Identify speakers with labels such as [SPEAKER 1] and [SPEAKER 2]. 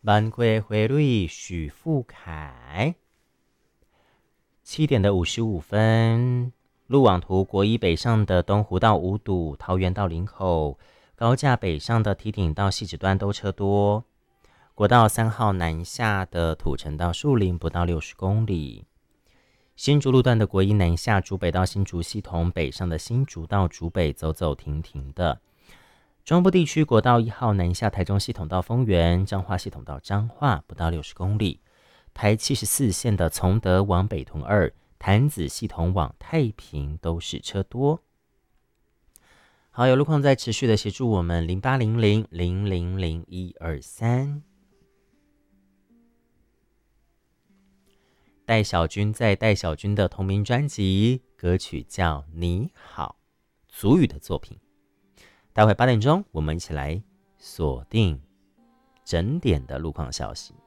[SPEAKER 1] 万贵回瑞许富凯。7点的55分，路网图国一北上的东湖到五堵、桃园到林口，高架北上的堤顶到汐止段都车多。国道3号南下的土城到树林不到60公里。新竹路段的国一南下竹北到新竹系统北上的新竹到竹北走走停停的。中部地区国道1号南下台中系统到丰原，彰化系统到彰化不到60公里。台74线的从德往北屯2、潭子系统往太平都是车多。好，有路况在持续的协助我们0800000123。戴小军在戴小军的同名专辑，歌曲叫《你好》，族语的作品。待会8点钟，我们一起来锁定整点的路况消息。